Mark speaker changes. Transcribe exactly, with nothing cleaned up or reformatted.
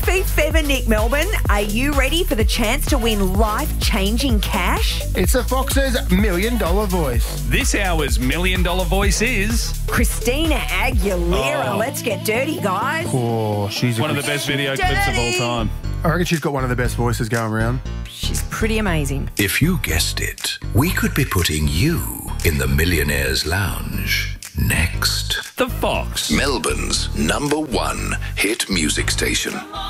Speaker 1: Fifi, Fever, Nick Melbourne, are you ready for the chance to win life-changing cash?
Speaker 2: It's the Fox's Million Dollar Voice.
Speaker 3: This hour's Million Dollar Voice is...
Speaker 1: Christina Aguilera.
Speaker 3: Oh.
Speaker 1: Let's get dirty, guys.
Speaker 2: Oh, she's a
Speaker 3: one of the
Speaker 2: good-
Speaker 3: best video clips of all time.
Speaker 2: I reckon she's got one of the best voices going around.
Speaker 1: She's pretty amazing.
Speaker 4: If you guessed it, we could be putting you in the Millionaire's Lounge next.
Speaker 3: The Fox.
Speaker 4: Melbourne's number one hit music station.